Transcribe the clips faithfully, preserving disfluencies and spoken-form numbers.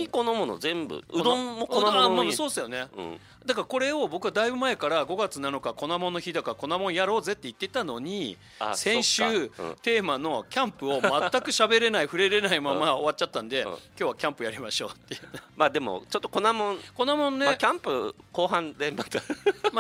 粉のもの全部うどんも粉ものにそうですよね、 うん、 だからこれを僕はだいぶ前からごがつなのか粉もんの日だから粉もんやろうぜって言ってたのに、先週、うん、テーマのキャンプを全く喋れない触れれないまま終わっちゃったんで、うん、今日はキャンプやりましょうっていうまあでもちょっと粉もん粉もんね、 まあ、キャンプ後半でまた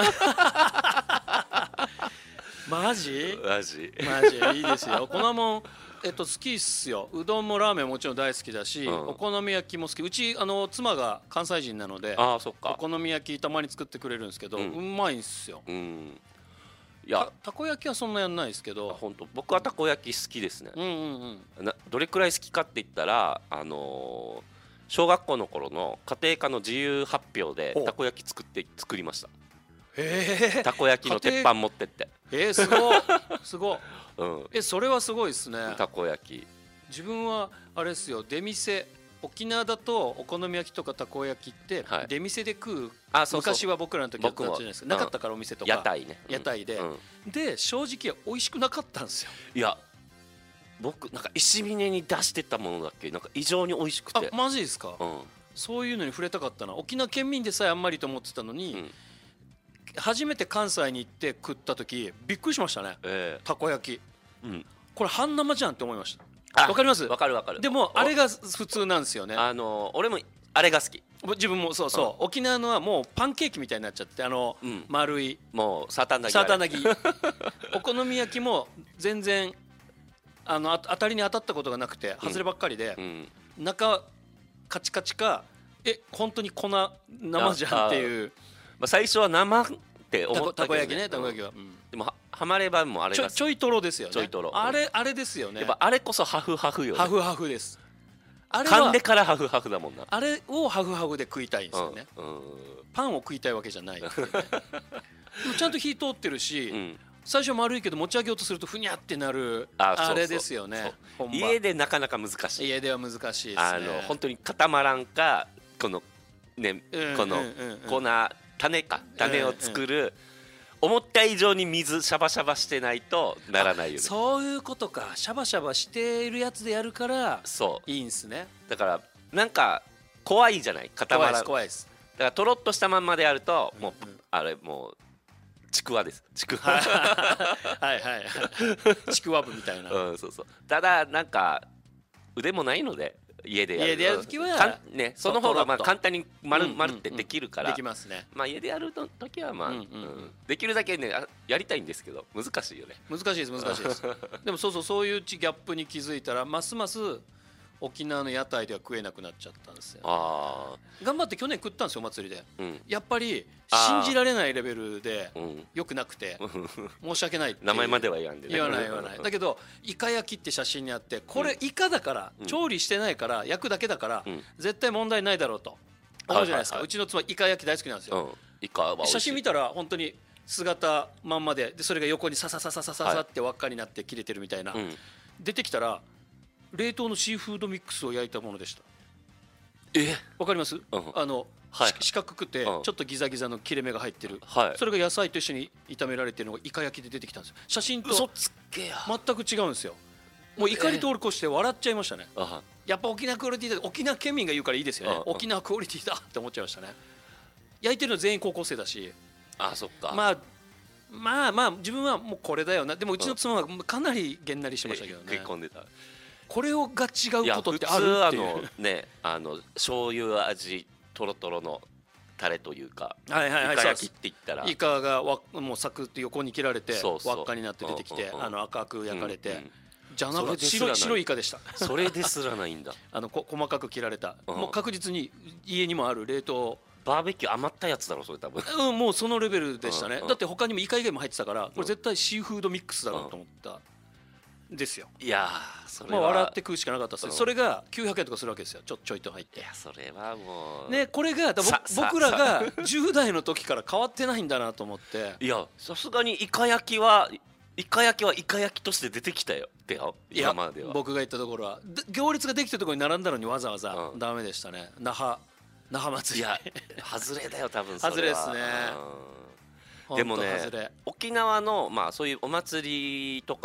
マジマジマジいいですよ粉もん、えっと、好きっすよ。うどんもラーメンももちろん大好きだし、うん、お好み焼きも好き。うちあの妻が関西人なので、 あ、そっか、 お好み焼きたまに作ってくれるんですけど、うん、うまいんすよ、うん、いや た, たこ焼きはそんなやんないですけど、 本当僕はたこ焼き好きですね、 うんうんうん、 などれくらい好きかって言ったら、あのー、小学校の頃の家庭科の自由発表でたこ焼き作って作りました。 へえ、 たこ焼きの鉄板持ってって、 えー、すごいすごい、 うん、 えそれはすごいですね。 たこ焼き、 自分はあれですよ、出店、沖縄だとお好み焼きとかたこ焼きって出店で食う、はい、あそうそう、昔は僕らの時だったじゃないですか、なかったからお店とか屋台ね、 屋台で、うん、で正直美味しくなかったんですよ。 いや僕なんか石峰に出してたものだっけ、なんか異常に美味しくて。 あ、マジですか、 うん、 そういうのに触れたかったな。沖縄県民でさえあんまりと思ってたのに、うん、初めて関西に行って食った時びっくりしましたね、えー、たこ焼き、うん、これ半生じゃんって思いました。わかります？ わかるわかる。 でもあれが普通なんですよね。 あの俺もあれが好き。 自分もそうそう、うん、沖縄のはもうパンケーキみたいになっちゃって、あの、うん、丸いもうサーターナギ、 サーターナギお好み焼きも全然あの当たりに当たったことがなくて外ればっかりで、うん、中カチカチか、え本当に粉生じゃんっていう。 まあ、最初は生って思ったけどね、 たこ焼きね、たこ焼きは、うん、 でもはハマればもうあれがちょちょいとろですよね。 ちょいとろ、 あれあれですよね。 やっぱあれこそハフハフよね。 ハフハフです。あれは噛んでからハフハフだもんな。 あれをハフハフで食いたいんですよね、うんうん、パンを食いたいわけじゃないっていうねちゃんと火通ってるし、うん、最初丸いけど持ち上げようとするとふにゃってなる あ, あれですよね。 家でなかなか難しい。 家では難しいですね。 あの本当に固まらんか、このね、うん、この粉種か種を作る、うんうん、思った以上に水シャバシャバしてないとならないよね。 そういうことか。シャバシャバしているやつでやるからいいんすね。 だからなんか怖いじゃない、固まらん。 怖いです。 だからとろっとしたまんまでやるともう、うんうん、あれもうちくわです。ちくわはいはいはいちくわぶみたいな、 うん、そうそう。ただなんか腕もないので家でやる家でやる時はね、その方がまあ簡単に丸々ってできるから、 できますね。 まあ家でやる時はまあ、うんうんうん、できるだけねやりたいんですけど難しいよね。 難しいです難しいですでもそうそう、そういうギャップに気づいたらますます沖縄の屋台では食えなくなっちゃったんですよ、ね、あ頑張って去年食ったんですよお祭りで、うん、やっぱり信じられないレベルでよくなくて、申し訳ないっていう、 名前までは言わんでね、 言わない言わないだけどイカ焼きって写真にあって、これイカだから、うん、調理してないから焼くだけだから、うん、絶対問題ないだろうと思うじゃないですか、はいはいはい、うちの妻イカ焼き大好きなんですよ、うん、 イカは美味しい。 写真見たら本当に姿まんま で, でそれが横にサササササササって輪っかになって切れてるみたいな、はい、出てきたら冷凍のシーフードミックスを焼いたものでした。 え、 わかります、うん、あの、はい、四角くてちょっとギザギザの切れ目が入ってる、はい、それが野菜と一緒に炒められてるのがイカ焼きで出てきたんですよ。写真と全く違うんですよ。もう怒り通り越して笑っちゃいましたね、えー、やっぱ沖縄クオリティだ、沖縄県民が言うからいいですよね、沖縄クオリティだって思っちゃいましたね。焼いてるの全員高校生だし、 あ、そっか、 まあまあまあ自分はもうこれだよな。でもうちの妻はかなりげんなりしてましたけどね、 食い込んでた。 これをが違うことってあるっていう。 普通あのね、あの醤油味トロトロのタレというか、 はいはいはい、 イカ焼きって言ったらイカがわもうサクッと横に切られて輪っかになって出てきて、あの赤く焼かれて、じゃなかった、白い白いイカでした。 それですらないんだあのこ細かく切られた、もう確実に家にもある冷凍バーベキュー余ったやつだろそれ多分、 うん、もうそのレベルでしたね、うんうん、だって他にもイカ以外も入ってたから、これ絶対シーフードミックスだろうと思ったんですよ。 いやそれはまあ笑って食うしかなかったです、うん、それがきゅうひゃくえんとかするわけですよ、ちょちょいと入って。 いやそれはもうね、これが僕らがじゅう代の時から変わってないんだなと思って。 いやさすがにイカ焼きはイカ焼きはイカ焼きとして出てきたよって今までは。 僕が行ったところは行列ができてるところに並んだのにわざわざダメでしたね、那覇那覇祭り。 いや外れだよ多分それは。 外れですね、 うん、でもね沖縄のまあそういうお祭りとかの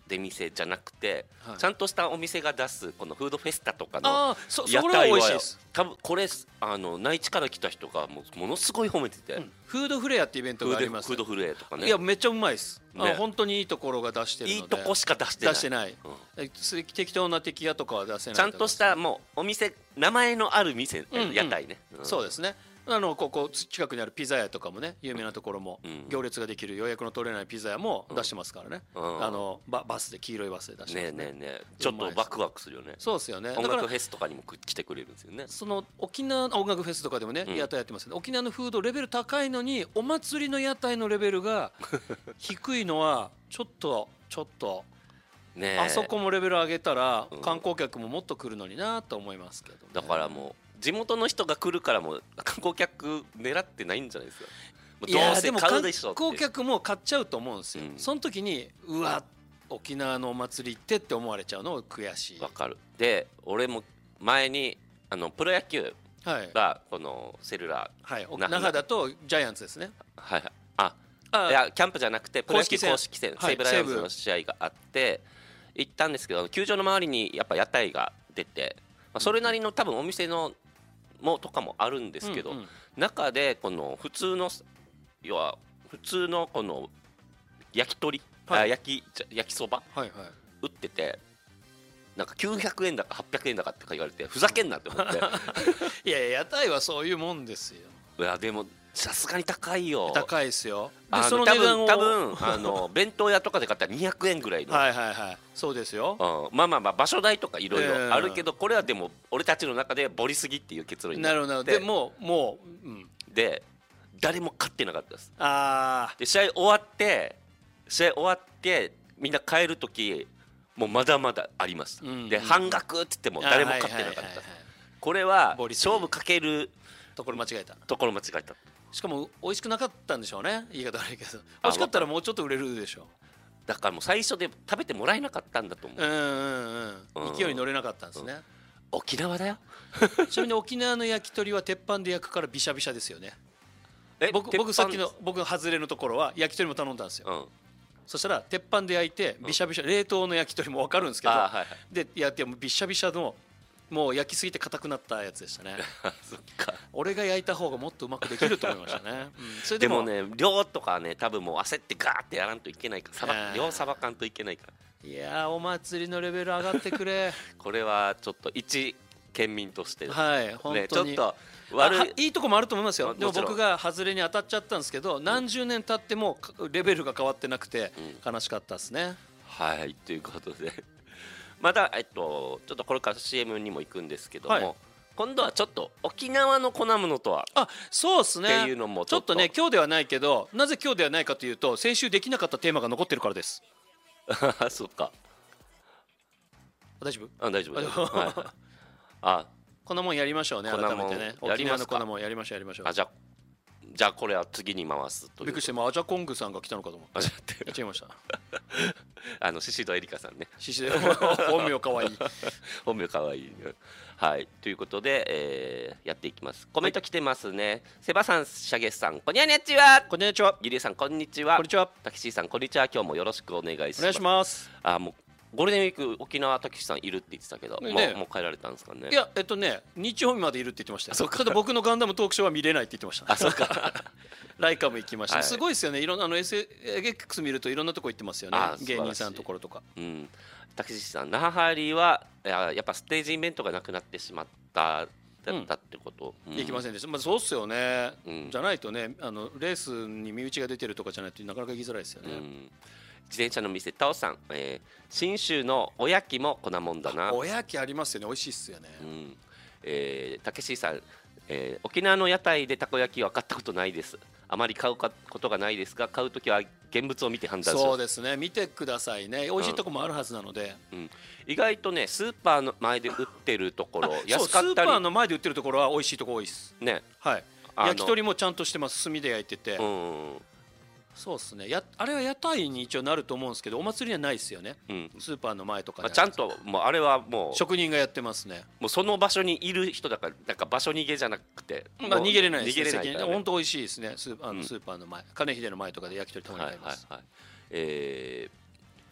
出店じゃなくて、はい、ちゃんとしたお店が出すこのフードフェスタとかの屋台は多分これあの内地から来た人がもうものすごい褒めてて、うん、 フードフレアってイベントがあります。 フードフレアとかね。 いやめっちゃうまいです、ね、あ本当にいいところが出してるので。 いいとこしか出してない出してない、うん、適当な敵屋とかは出せない。 ちゃんとしたもうお店名前のある店、うんうん、屋台ね、 うん、そうですね。あのここ近くにあるピザ屋とかもね有名なところも、うん、行列ができる予約の取れないピザ屋も出してますからね、うん、あの バ, バスで黄色いバスで出してますね。 ねえねえねえちょっとワクワクするよね。 そうですよね。 音楽フェスとかにも来てくれるんですよね。 その沖縄音楽フェスとかでもね、うん、屋台やってますけど沖縄のフードレベル高いのにお祭りの屋台のレベルが低いのはちょっとちょっとね、あそこもレベル上げたら観光客ももっと来るのになと思いますけど、ね、 だからもう地元の人が来るからもう観光客狙ってないんじゃないですか。 いやでも観光客も買っちゃうと思うんですよ、うん、その時にうわ沖縄のお祭り行ってって思われちゃうの悔しい。 わかる。で俺も前にあのプロ野球がこのセルラー、はい、那覇だとジャイアンツですね。 はいはい。ああいやキャンプじゃなくてプロ野球公式戦、はい、西武ライオンズの試合があって行ったんですけど球場の周りにやっぱ屋台が出て、まあ、それなりの多分お店のもとかもあるんですけど、うんうん、中でこの普通の要は普通のこの焼き鳥、はい、あ焼き焼きそば、はいはい、売っててなんかきゅうひゃくえんだかはっぴゃくえんだかって言われてふざけんなって思っていやいや屋台はそういうもんですよ。 いやでもさすがに高いよ。 高いですよ。でその値段を多分多分あの弁当屋とかで買ったらにひゃくえんぐらいのはいはいはいそうですよ、 うん、まあまあまあ場所代とかいろいろあるけど、えー、これはでも俺たちの中でボリすぎっていう結論になって。 なるほど。でももう、うん、 で誰も勝ってなかったです。 あで試合終わって試合終わってみんな帰る時もうまだまだあります、うんうん、で半額って言っても誰も勝ってなかった。これは勝負かけるところ間違えたところ間違えた。 しかも美味しくなかったんでしょうね。言い方悪いけど美味しかったらもうちょっと売れるでしょう。 だからもう最初で食べてもらえなかったんだと思う。うんうんうん勢いに乗れなかったんですね、うん、 沖縄だよちなみに沖縄の焼き鳥は鉄板で焼くからビシャビシャですよね。え 僕, 僕さっきの僕の外れのところは焼き鳥も頼んだんですよ、うん、そしたら鉄板で焼いてビシャビシャ、うん、冷凍の焼き鳥も分かるんですけど、はいはい、でやってビシャビシャのもう焼きすぎて硬くなったやつでしたねそっか俺が焼いた方がもっとうまくできると思いましたね、うん、それでも, でもね量とかね多分もう焦ってガーってやらんといけないからさば量さばかんといけないから。 いやお祭りのレベル上がってくれこれはちょっと一県民として、 はい本当に、 ね、ちょっと悪いいいとこもあると思いますよ。でも僕が外れに当たっちゃったんですけど、うん、何十年経ってもレベルが変わってなくて悲しかったですね、うん、 はいということでまた、えっと、ちょっとこれから シーエム にも行くんですけども、はい、今度はちょっと沖縄の粉物とはあそうですねっていうのもちょっとね今日ではないけどなぜ今日ではないかというと先週できなかったテーマが残ってるからです。 そうか大丈夫あ大丈夫、はい、あこんなもんやりましょうね。改めてね沖縄のこんなもんやりましょうやりましょう。 あじゃあじゃあこれは次に回すという。 びっくりしてもうアジャコングさんが来たのかと思って。あじゃって違いましたあの宍戸エリカさんね。 宍戸本名かわいい本名かわいいはいということで、えー、やっていきます。コメント来てますね、はい、セバさんシャゲスさんこんにちは。 こんにちは。 ゆりえさんこんにちは。 こんにちは。 たけしさんこんにちは。今日もよろしくお願いします。 お願いします。 あもうゴールデンウィーク沖縄たけしさんいるって言ってたけど、ね、もうもう帰られたんですかね。 いやえっとね日曜日までいるって言ってましたよ。そうか。ただ僕のガンダムトークショーは見れないって言ってました。 あそうかライカも行きました、はい、すごいですよね。いろんなあの エスエックス 見るといろんなとこ行ってますよね。芸人さんのところとか。うんたけしさん那覇ハリはやっぱステージイベントがなくなってしまっただったってこと、 うん、できませんでした。まあそうっすよね、うん、じゃないとねあのレースに身内が出てるとかじゃないとなかなか行きづらいですよね、うん、 自転車の店タオさん、えー、信州のおやきも粉もんだな。 おやきありますよね。美味しいっすよね。 うんえー、たけしさん、えー、沖縄の屋台でたこ焼きは買ったことないです。あまり買うことがないですが買うときは現物を見て判断します。 そうですね見てくださいね。美味しいとこもあるはずなので、 うんうん、意外とねスーパーの前で売ってるところ安かったり。 そうスーパーの前で売ってるところは美味しいところ多いですね。 はい焼き鳥もちゃんとしてます。炭で焼いてて、 うん、 そうですねやあれは屋台に一応なると思うんですけどお祭りにはないですよね、うん、スーパーの前とかちゃんともうあれはもう職人がやってますね。 もうその場所にいる人だからなんか場所逃げじゃなくて、 まあ、逃げれないです。逃げれないからね。本当美味しいですねスー、あのスーパーの前、うん、金秀の前とかで焼き鳥たまに買います。はいはいはいえー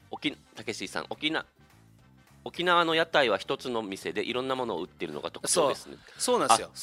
沖たけしさん沖縄沖縄の屋台は一つの店でいろんなものを売ってるのが特徴ですね。 そうなんですよ。